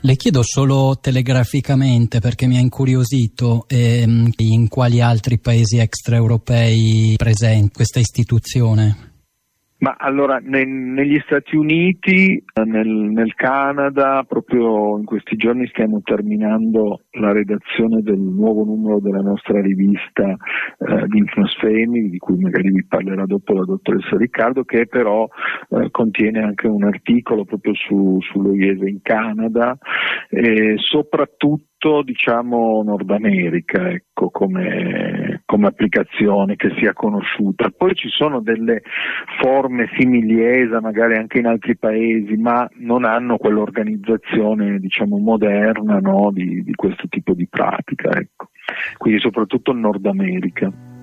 Le chiedo solo telegraficamente perché mi ha incuriosito in quali altri paesi extraeuropei presente questa istituzione. Ma allora negli Stati Uniti, nel Canada, proprio in questi giorni stiamo terminando la redazione del nuovo numero della nostra rivista di Infnosfemi, di cui magari vi parlerà dopo la dottoressa Riccardo, che però contiene anche un articolo proprio sullo IESE in Canada, e soprattutto diciamo Nord America, ecco, come applicazione che sia conosciuta. Poi ci sono delle forme simili ESA magari anche in altri paesi, ma non hanno quell'organizzazione diciamo moderna, no, di questo tipo di pratica, ecco. Quindi soprattutto in Nord America.